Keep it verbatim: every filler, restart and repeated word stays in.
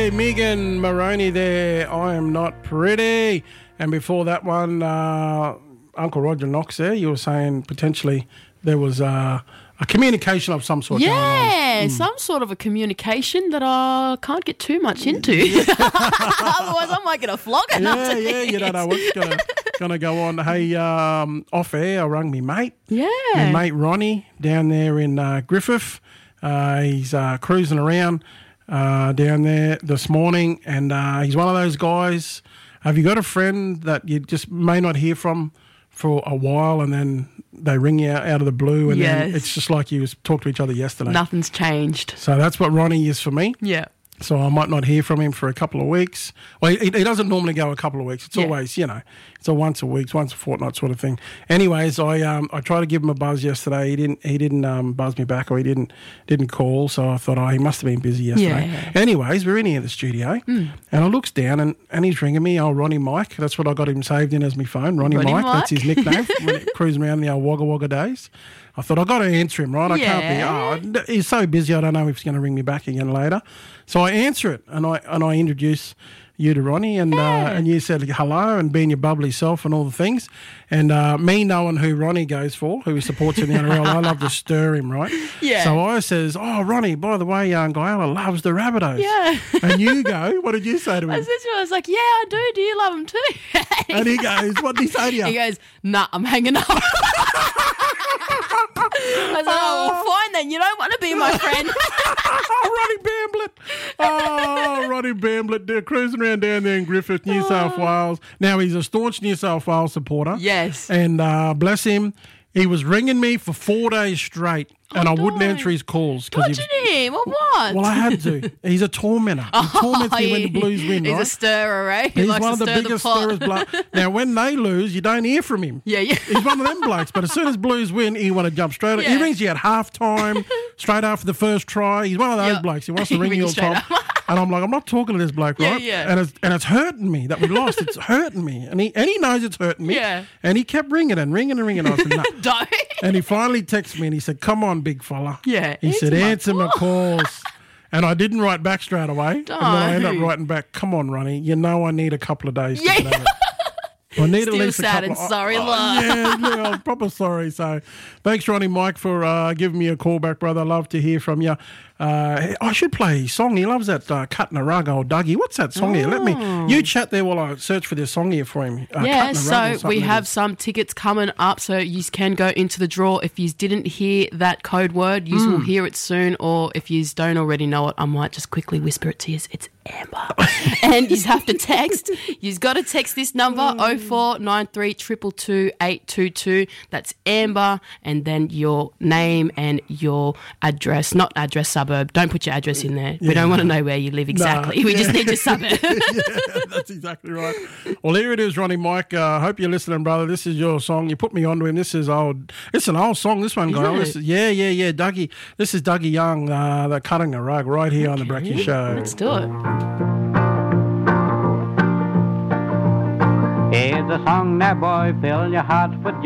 Hey, Megan Maroney there. I am not pretty. And before that one, uh, Uncle Roger Knox there, you were saying potentially there was uh, a communication of some sort yeah, going on. Mm. some sort of a communication that I can't get too much into. Otherwise, I might get a flogging. Yeah, yeah, you don't know what's going to go on. Hey, um, off air, I rung me mate. Yeah. My mate Ronnie down there in uh, Griffith. Uh, he's uh, cruising around uh, down there this morning, and uh, he's one of those guys. Have you got a friend that you just may not hear from for a while, and then they ring you out, out of the blue, and yes. then it's just like you was talked to each other yesterday? Nothing's changed. So that's what Ronnie is for me. Yeah. So I might not hear from him for a couple of weeks. Well, he, he doesn't normally go a couple of weeks. It's yeah. always, you know, it's a once a week, once a fortnight sort of thing. Anyways, I um I tried to give him a buzz yesterday. He didn't he didn't um buzz me back, or he didn't didn't call. So I thought, oh, he must have been busy yesterday. Yeah. Anyways, we're in here at the studio, mm. and I looks down and, and he's ringing me. Oh, Ronnie Mike. That's what I got him saved in as my phone. Ronnie, Ronnie Mike. Mike. That's his nickname. Cruising around the old Wagga Wagga days. I thought, I've got to answer him, right? I yeah. can't be, oh, he's so busy, I don't know if he's going to ring me back again later. So I answer it, and I and I introduce you to Ronnie, and yeah. uh, and you said hello and being your bubbly self and all the things. And uh, me knowing who Ronnie goes for, who he supports in the N R L, I love to stir him, right? Yeah. So I says, oh, Ronnie, by the way, young Guyala loves the Rabbitohs. Yeah. And you go, what did you say to him? I said to him, I was like, yeah, I do. Do you love them too? And he goes, what did he say to you? He goes, nah, I'm hanging up. I was like, oh, well, fine then. You don't want to be my friend. Ronnie Bamblett. Oh, Ronnie Bamblett. They're cruising around down there in Griffith, New South Wales. Now, he's a staunch New South Wales supporter. Yes. And uh, bless him, he was ringing me for four days straight, and oh, I wouldn't no. answer his calls. What did he? Well, what? Well, I had to. He's a tormentor. He oh, torments me when the Blues win, He's right? a stirrer, eh? He He's likes one of to the stir biggest the pot. stirrers. Blood. Now, when they lose, you don't hear from him. Yeah, yeah. He's one of them blokes. But as soon as Blues win, he want to jump straight. Yeah. He rings you at half time, straight after the first try. He's one of those yep. blokes. He wants to ring Ring you you on straight top. up. And I'm like, I'm not talking to this bloke, Yeah, right? yeah. And it's and it's hurting me that we lost. It's hurting me. And he and he knows it's hurting me. Yeah. And he kept ringing and ringing and ringing. I said, no. Don't. And he finally texted me and he said, come on, big fella. Yeah. He said, my answer my calls. And I didn't write back straight away. Don't. And then I ended up writing back, come on, Ronnie, you know I need a couple of days Yeah. to get over it. I need Still at least sad a and couple sorry, of, love. yeah, yeah, I'm proper sorry. So thanks, Ronnie Mike, for uh, giving me a call back, brother. I love to hear from you. Uh, I should play his song. He loves that uh, Cutting a Rug, old Dougie. What's that song oh. here? Let me, you chat there while I search for this song here for him. Uh, yeah, so we have some tickets coming up, so you can go into the draw. If you didn't hear that code word, you mm. will hear it soon, or if you don't already know it, I might just quickly whisper it to you. It's Amber. And you have to text. You've got to text this number, oh four nine three two two two eight two two. That's Amber, and then your name and your address. Not address, suburb. Don't put your address in there. Yeah. We don't want to know where you live exactly. No. We yeah. just need your suburb. Yeah, that's exactly right. Well, here it is, Ronnie Mike. I uh, hope you're listening, brother. This is your song. You put me onto him. This is old. It's an old song, this one, guy. This is, yeah, yeah, yeah. Dougie. This is Dougie Young, uh, the Cutting a Rug, right here okay. on the Brekkie Show. Let's do it. Here's a song now, boy, fill your heart with